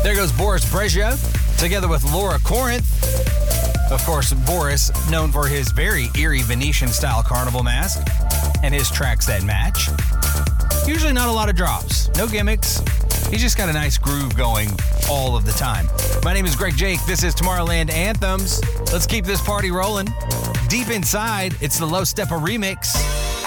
There goes Boris Brejcha, together with Laura Corinth. Of course, Boris, known for his very eerie Venetian-style carnival mask and his tracks that match. Usually not a lot of drops, no gimmicks. He's just got a nice groove going all of the time. My name is Greg Jake. This is Tomorrowland Anthems. Let's keep this party rolling. Deep inside, it's the Low Steppa remix.